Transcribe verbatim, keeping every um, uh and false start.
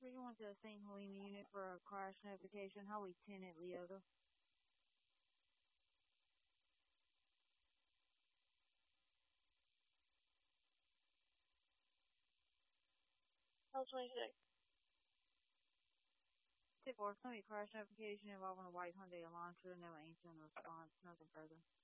three one to Saint Helena unit for a crash notification. Highway ten at Leota. L twenty-six. Tip four, it's going to be a crash notification involving a white Hyundai Elantra. No answer in response. Nothing further.